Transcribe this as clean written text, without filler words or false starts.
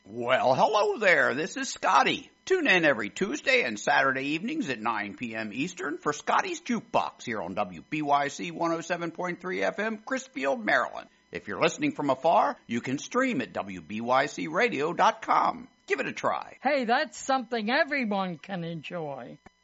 Well, hello there. This is Scotty. Tune in every Tuesday and Saturday evenings at 9 p.m. Eastern for Scotty's Jukebox here on WBYC 107.3 FM, Crisfield, Maryland. If you're listening from afar, you can stream at WBYCradio.com. Give it a try. Hey, that's something everyone can enjoy.